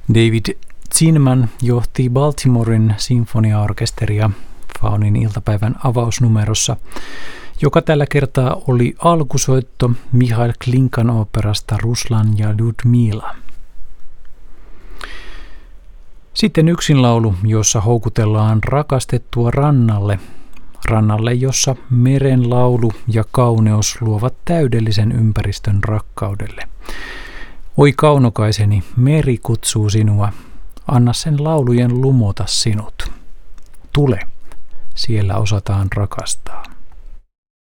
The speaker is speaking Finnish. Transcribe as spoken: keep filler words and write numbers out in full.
David Zinman johti Baltimoren sinfoniaorkesteria Faunin iltapäivän avausnumerossa, joka tällä kertaa oli alkusoitto Mihail Glinkan oopperasta Ruslan ja Ludmila. Sitten yksinlaulu, jossa houkutellaan rakastettua rannalle, rannalle, jossa meren laulu ja kauneus luovat täydellisen ympäristön rakkaudelle. Oi kaunokaiseni, meri kutsuu sinua, anna sen laulujen lumota sinut. Tule, siellä osataan rakastaa.